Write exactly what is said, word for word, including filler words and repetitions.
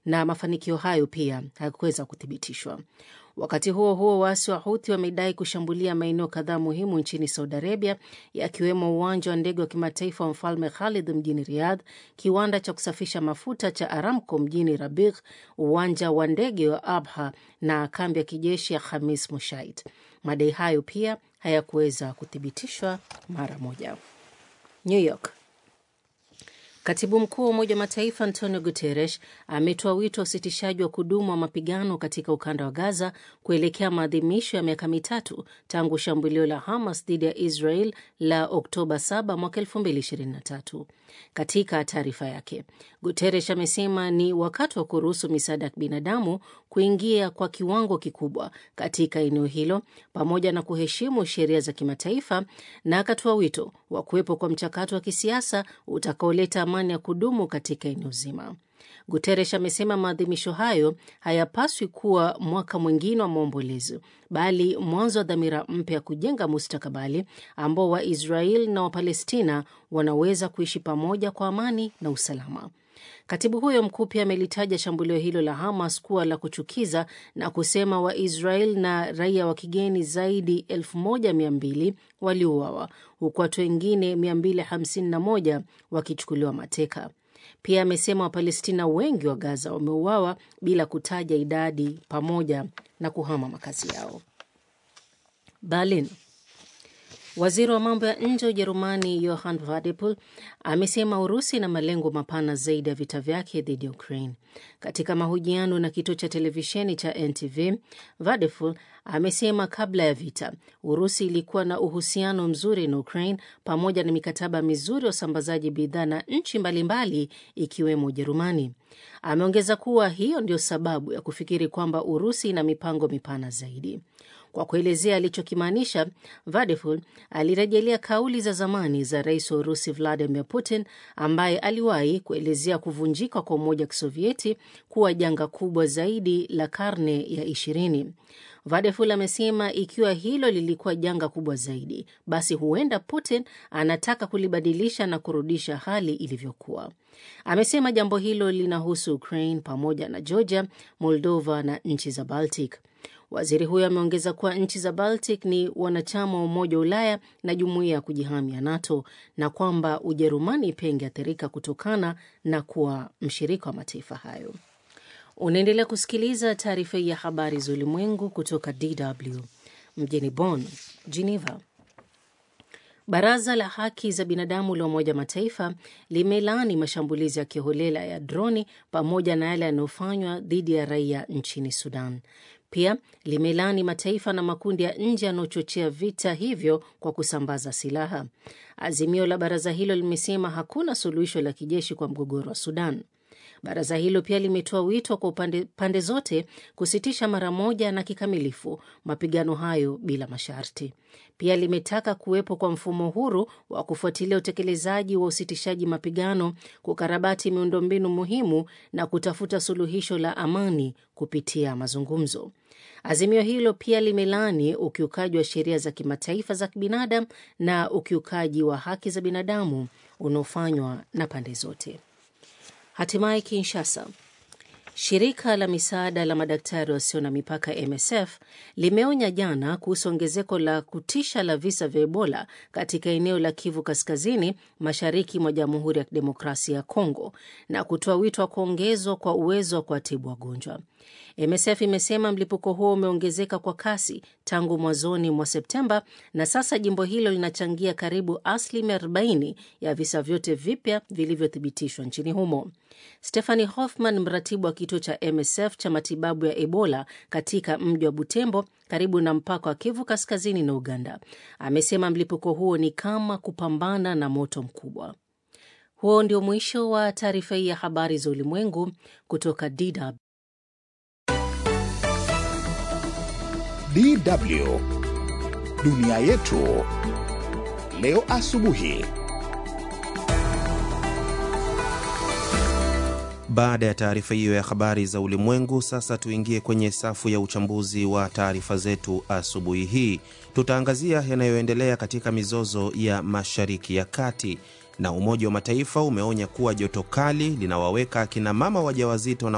na mafanikio hayo pia hayakuweza kuthibitishwa. Wakati huo huo, waasi wa Houthi wamedai kushambulia maeneo kadhaa muhimu nchini Saudi Arabia, yakiwemo uwanja wa ndege wa kimataifa wa Mfalme Khalid mjini Riyadh, kiwanda cha kusafisha mafuta cha Aramco mjini Rabigh, uwanja wa ndege wa Abha na kambi ya kijeshi ya Khamis Mushait. Madai hayo pia hayakuweza kuthibitishwa mara moja. New York. Katibu mkuu wa Umoja wa Mataifa Antonio Guterres ametoa wito wa usitishaji wa kudumu wa mapigano katika ukanda wa Gaza kuelekea maadhimisho ya miaka mitatu tangu shambulio la Hamas dhidi ya Israel la Oktoba saba mwaka elfu mbili ishirini na tatu. Katika taarifa yake, Guterres amesema ni wakati wa kuruhusu misaada ya binadamu kuingia kwa kiwango kikubwa katika eneo hilo pamoja na kuheshimu sheria za kimataifa, na akatoa wito wa kuwepo kwa mchakato wa kisiasa utakaoleta amani ya kudumu katika eneo zima. Guterres amesema maadhimisho hayo hayapaswi kuwa mwaka mwingine wa maombolezo, bali mwanzo wa dhamira mpya ya kujenga mustakabali ambao wa Israel na wa Palestina wanaweza kuishi pamoja kwa amani na usalama. Katibu huyo mkuu pia amelitaja shambulio hilo la Hamas kuwa la kuchukiza na kusema wa Israel na raia wa kigeni zaidi elfu moja mia mbili waliuawa, huku watu wengine mia mbili hamsini na moja wakichukuliwa mateka. Pia amesema Wapalestina wengi wa Gaza wameuawa bila kutaja idadi pamoja na kuhama makazi yao. Berlin. Waziri wa mambo ya nje wa Ujerumani Johann Wadephul amesema Urusi na malengo mapana zaidi ya vita vyake dhidi ya Ukraine. Katika mahojiano na kituo cha televisheni cha N T V, Wadephul amesema kabla ya vita, Urusi ilikuwa na uhusiano mzuri na Ukraine pamoja na mikataba mizuri ya usambazaji bidhaa na nchi mbalimbali ikiwemo Ujerumani. Ameongeza kuwa hiyo ndio sababu ya kufikiri kwamba Urusi ina mipango mipana zaidi. Kwa kuelezea alichokimaanisha, Wadephul alirejelea kauli za zamani za rais wa Urusi Vladimir Putin, ambaye aliwahi kuelezea kuvunjika kwa Umoja wa Kisovieti kuwa janga kubwa zaidi la karne ya ishirini. Wadephul amesema ikiwa hilo lilikuwa janga kubwa zaidi, basi huenda Putin anataka kulibadilisha na kurudisha hali ilivyokuwa. Amesema jambo hilo linahusu Ukraine pamoja na Georgia, Moldova na nchi za Baltic. Waziri huyo ameongeza kuwa nchi za Baltic ni wanachama wa Umoja wa Ulaya na Jumuiya ya Kujihami ya NATO, na kwamba Ujerumani pia ingeathirika kutokana na kuwa mshirika wa mataifa hayo. Unaendelea kusikiliza taarifa ya habari za ulimwengu kutoka D W mjini Bonn, Geneva. Baraza la haki za binadamu la Umoja Mataifa limelaani mashambulizi ya kiholela ya droni pamoja na yale yanayofanywa dhidi ya raia nchini Sudan. Pia limelaani mataifa na makundi ya nje yanayochochea vita hivyo kwa kusambaza silaha. Azimio la baraza hilo limesema hakuna suluhisho la kijeshi kwa mgogoro wa Sudan. Baraza hilo pia limetoa wito kwa upande, pande zote kusitisha mara moja na kikamilifu mapigano hayo bila masharti. Pia limetaka kuwepo kwa mfumo huru wa kufuatilia utekelezaji wa usitishaji mapigano, kukarabati miundombinu muhimu na kutafuta suluhisho la amani kupitia mazungumzo. Azimio hilo pia limelaani ukiukaji wa sheria za kimataifa za kibinadamu na ukiukaji wa haki za binadamu unaofanywa na pande zote. Hatimaye Kinshasa. Shirika la misaada la madaktari wasio na mipaka M S F limeonya jana kuhusu ongezeko la kutisha la visa vya Ebola katika eneo la Kivu Kaskazini, mashariki mwa Jamhuri ya Demokrasia ya Kongo, na kutoa wito wa kuongezwa kwa uwezo wa kuwatibu wagonjwa. M S F imesema mlipuko huo umeongezeka kwa kasi tangu mwanzoni mwa Septemba, na sasa jimbo hilo linachangia karibu asilimia arobaini ya visa vyote vipya vilivyothibitishwa nchini humo. Stephanie Hoffman, mratibu wa kituo cha M S F cha matibabu ya Ebola katika mji wa Butembo karibu na mpaka wa Kivu Kaskazini na Uganda, amesema mlipuko huo ni kama kupambana na moto mkubwa. Huo ndio mwisho wa taarifa hii ya habari za ulimwengu kutoka D W. D W Dunia Yetu leo asubuhi. Baada ya taarifa hiyo ya habari za ulimwengu, sasa tuingie kwenye safu ya uchambuzi wa taarifa zetu asubuhi hii. Tutaangazia yanayoendelea katika mizozo ya Mashariki ya Kati, na Umoja wa Mataifa umeonya kuwa joto kali linawaweka kina mama wajawazito na